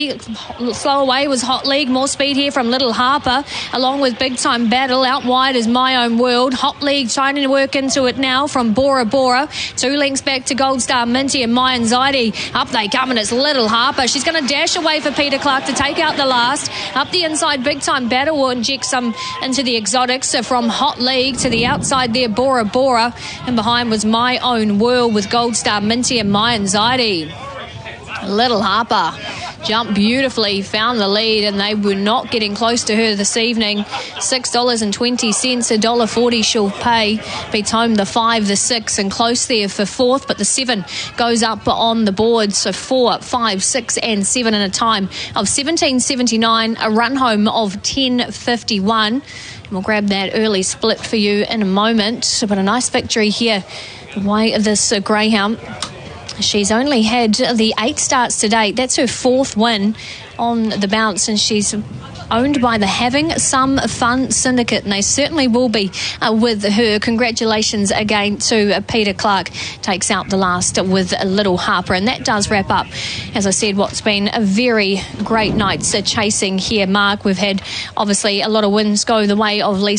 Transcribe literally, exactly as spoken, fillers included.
Slow away was Hot League. More speed here from Little Harper, along with Big Time Battle. Out wide is My Own World. Hot League trying to work into it now from Bora Bora. Two links back to Gold Star Minty and My Anxiety. Up they come, and it's Little Harper. She's going to dash away for Peter Clark to take out the last. Up the inside, Big Time Battle will inject some into the exotics. So from Hot League to the outside there, Bora Bora. And behind was My Own World with Gold Star Minty and My Anxiety. Little Harper jumped beautifully, found the lead, and they were not getting close to her this evening. six dollars twenty, one dollar forty she'll pay. Beats home the five, the six, and close there for fourth, but the seven goes up on the board. So four, five, six, and seven in a time of seventeen seventy-nine, a run home of ten fifty-one. And we'll grab that early split for you in a moment. But a nice victory here by this uh, greyhound. She's only had the eight starts to date. That's her fourth win on the bounce, and she's owned by the Having Some Fun Syndicate, and they certainly will be uh, with her. Congratulations again to uh, Peter Clark. Takes out the last with Little Harper, and that does wrap up, as I said, what's been a very great night's uh, chasing here, Mark. We've had, obviously, a lot of wins go the way of Lisa